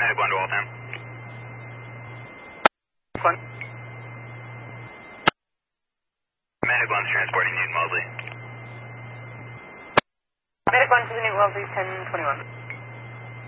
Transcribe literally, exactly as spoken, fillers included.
Medic one to Waltham. One. Medic one's transporting Newton Wellesley. Medic one to the Newton Wellesley, ten twenty-one.